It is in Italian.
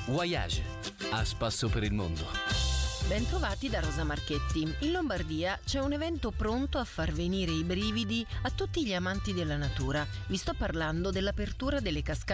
Voyage, a spasso per il mondo. Bentrovati da Rosa Marchetti. In Lombardia c'è un evento pronto a far venire i brividi a tutti gli amanti della natura. Vi sto parlando dell'apertura delle cascate